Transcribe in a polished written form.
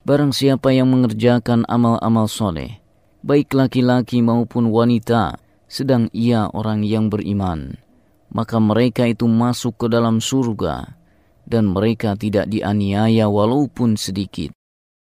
Barang siapa yang mengerjakan amal-amal soleh, baik laki-laki maupun wanita, sedang ia orang yang beriman, maka mereka itu masuk ke dalam surga, dan mereka tidak dianiaya walaupun sedikit.